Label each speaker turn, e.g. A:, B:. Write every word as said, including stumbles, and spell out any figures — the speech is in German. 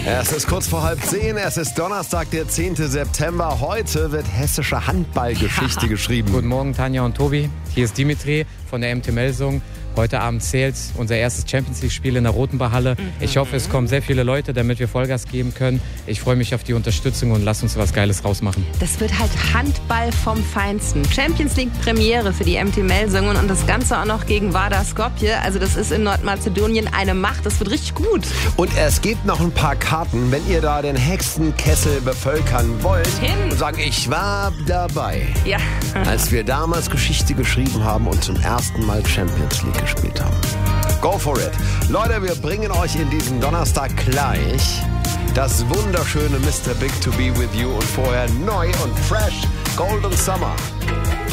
A: Es ist kurz vor halb zehn, es ist Donnerstag, der zehnte September. Heute wird hessische Handballgeschichte geschrieben.
B: Guten Morgen, Tanja und Tobi. Hier ist Dimitri von der M T Melsung. Heute Abend zählt unser erstes Champions-League-Spiel in der Rotenbachhalle. Mhm. Ich hoffe, es kommen sehr viele Leute, damit wir Vollgas geben können. Ich freue mich auf die Unterstützung und lasst uns was Geiles rausmachen.
C: Das wird halt Handball vom Feinsten. Champions-League-Premiere für die M T Melsungen und das Ganze auch noch gegen Vardar Skopje. Also das ist in Nordmazedonien eine Macht. Das wird richtig gut.
A: Und es gibt noch ein paar Karten, wenn ihr da den Hexenkessel bevölkern wollt.
C: Hin.
A: Und sagen, ich war dabei.
C: Ja.
A: Als wir damals Geschichte geschrieben haben und zum ersten Mal Champions League gespielt haben. Go for it. Leute, wir bringen euch in diesen Donnerstag gleich das wunderschöne Mister Big to be with you und vorher neu und fresh Golden Summer.